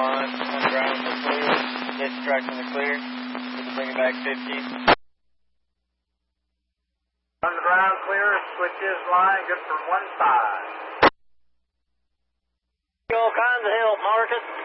line. On the ground in the clear. This track in the clear. Bring it back 50. On the ground clear, switch his line, good for 1-5. All kinds of help, Marcus.